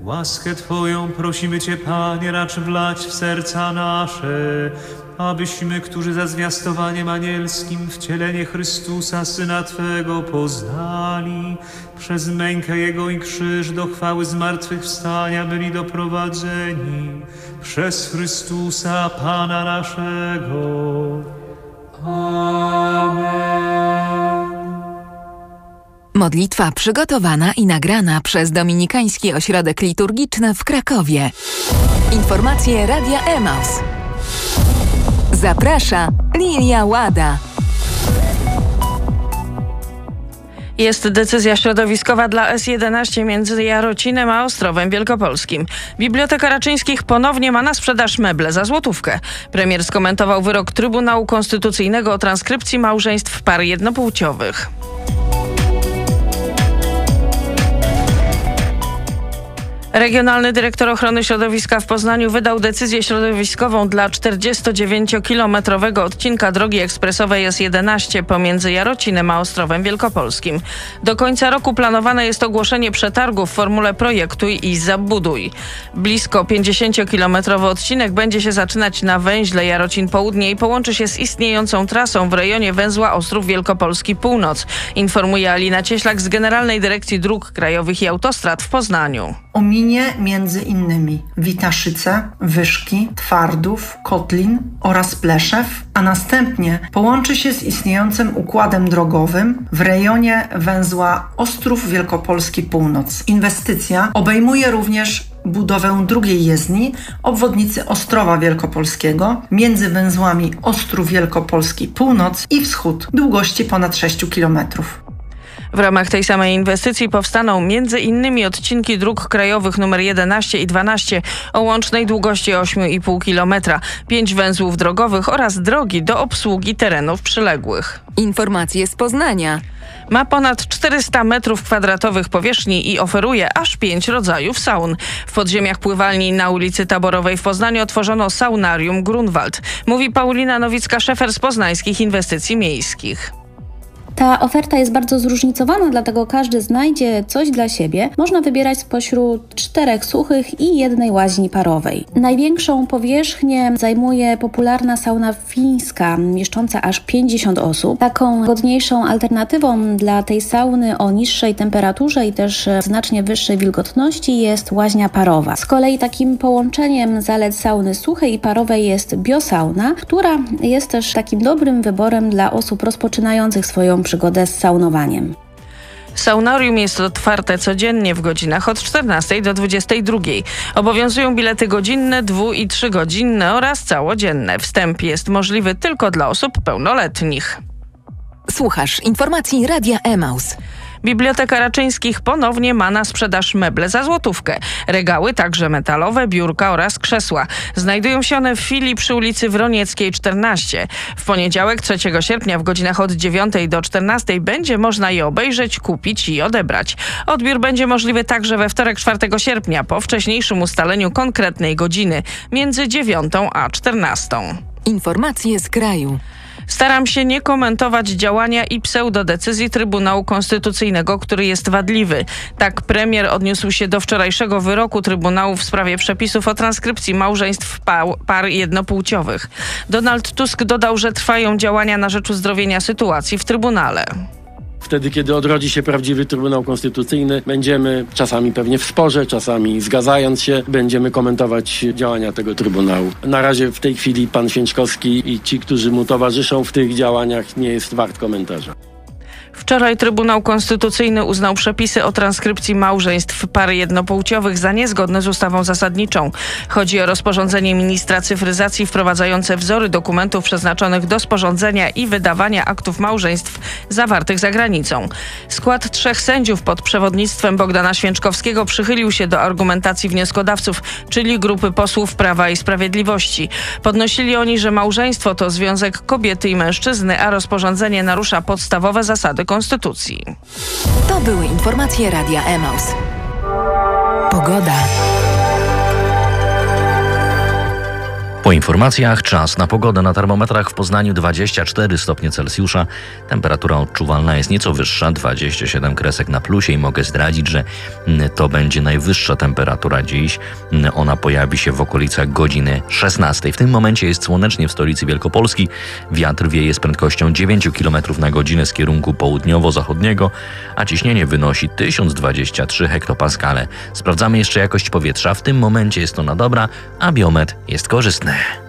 Łaskę Twoją prosimy Cię, Panie, racz wlać w serca nasze, abyśmy, którzy za zwiastowaniem anielskim wcielenie Chrystusa, Syna Twego, poznali, przez mękę Jego i krzyż do chwały zmartwychwstania byli doprowadzeni, przez Chrystusa, Pana naszego. Amen. Modlitwa przygotowana i nagrana przez Dominikański Ośrodek Liturgiczny w Krakowie. Informacje Radia Emaus. Zaprasza Lilia Łada. Jest decyzja środowiskowa dla S11 między Jarocinem a Ostrowem Wielkopolskim. Biblioteka Raczyńskich ponownie ma na sprzedaż meble za złotówkę. Premier skomentował wyrok Trybunału Konstytucyjnego o transkrypcji małżeństw par jednopłciowych. Regionalny dyrektor ochrony środowiska w Poznaniu wydał decyzję środowiskową dla 49-kilometrowego odcinka drogi ekspresowej S11 pomiędzy Jarocinem a Ostrowem Wielkopolskim. Do końca roku planowane jest ogłoszenie przetargu w formule projektuj i zabuduj. Blisko 50-kilometrowy odcinek będzie się zaczynać na węźle Jarocin Południe i połączy się z istniejącą trasą w rejonie węzła Ostrów Wielkopolski Północ, informuje Alina Cieślak z Generalnej Dyrekcji Dróg Krajowych i Autostrad w Poznaniu. Ominie między innymi Witaszyce, Wyszki, Twardów, Kotlin oraz Pleszew, a następnie połączy się z istniejącym układem drogowym w rejonie węzła Ostrów Wielkopolski Północ. Inwestycja obejmuje również budowę drugiej jezdni, obwodnicy Ostrowa Wielkopolskiego między węzłami Ostrów Wielkopolski Północ i Wschód, długości ponad 6 kilometrów. W ramach tej samej inwestycji powstaną m.in. odcinki dróg krajowych nr 11 i 12 o łącznej długości 8,5 km, 5 węzłów drogowych oraz drogi do obsługi terenów przyległych. Informacje z Poznania. Ma ponad 400 metrów kwadratowych powierzchni i oferuje aż 5 rodzajów saun. W podziemiach pływalni na ulicy Taborowej w Poznaniu otworzono saunarium Grunwald. Mówi Paulina Nowicka-Szefer z Poznańskich Inwestycji Miejskich. Ta oferta jest bardzo zróżnicowana, dlatego każdy znajdzie coś dla siebie. Można wybierać spośród 4 suchych i 1 łaźni parowej. Największą powierzchnię zajmuje popularna sauna fińska, mieszcząca aż 50 osób. Taką godniejszą alternatywą dla tej sauny o niższej temperaturze i też znacznie wyższej wilgotności jest łaźnia parowa. Z kolei takim połączeniem zalet sauny suchej i parowej jest biosauna, która jest też takim dobrym wyborem dla osób rozpoczynających swoją przygodę z saunowaniem. Saunarium jest otwarte codziennie w godzinach od 14 do 22. Obowiązują bilety godzinne, 2- i 3-godzinne oraz całodzienne. Wstęp jest możliwy tylko dla osób pełnoletnich. Słuchasz informacji Radia Emaus. Biblioteka Raczyńskich ponownie ma na sprzedaż meble za złotówkę. Regały, także metalowe, biurka oraz krzesła. Znajdują się one w filii przy ulicy Wronieckiej 14. W poniedziałek 3 sierpnia w godzinach od 9 do 14 będzie można je obejrzeć, kupić i odebrać. Odbiór będzie możliwy także we wtorek 4 sierpnia po wcześniejszym ustaleniu konkretnej godziny między 9 a 14. Informacje z kraju. Staram się nie komentować działania i pseudodecyzji Trybunału Konstytucyjnego, który jest wadliwy. Tak premier odniósł się do wczorajszego wyroku Trybunału w sprawie przepisów o transkrypcji małżeństw par jednopłciowych. Donald Tusk dodał, że trwają działania na rzecz uzdrowienia sytuacji w Trybunale. Wtedy, kiedy odrodzi się prawdziwy Trybunał Konstytucyjny, będziemy czasami pewnie w sporze, czasami zgadzając się, będziemy komentować działania tego Trybunału. Na razie w tej chwili pan Święczkowski i ci, którzy mu towarzyszą w tych działaniach, nie jest wart komentarza. Wczoraj Trybunał Konstytucyjny uznał przepisy o transkrypcji małżeństw par jednopłciowych za niezgodne z ustawą zasadniczą. Chodzi o rozporządzenie ministra cyfryzacji wprowadzające wzory dokumentów przeznaczonych do sporządzenia i wydawania aktów małżeństw zawartych za granicą. Skład 3 sędziów pod przewodnictwem Bogdana Święczkowskiego przychylił się do argumentacji wnioskodawców, czyli grupy posłów Prawa i Sprawiedliwości. Podnosili oni, że małżeństwo to związek kobiety i mężczyzny, a rozporządzenie narusza podstawowe zasady konstytucji. To były informacje Radia Emaus. Pogoda. Po informacjach czas na pogodę. Na termometrach w Poznaniu 24 stopnie Celsjusza. Temperatura odczuwalna jest nieco wyższa, 27 kresek na plusie i mogę zdradzić, że to będzie najwyższa temperatura dziś. Ona pojawi się w okolicach godziny 16. W tym momencie jest słonecznie w stolicy Wielkopolski. Wiatr wieje z prędkością 9 km na godzinę z kierunku południowo-zachodniego, a ciśnienie wynosi 1023 hektopaskale. Sprawdzamy jeszcze jakość powietrza. W tym momencie jest ona dobra, a biometr jest korzystny.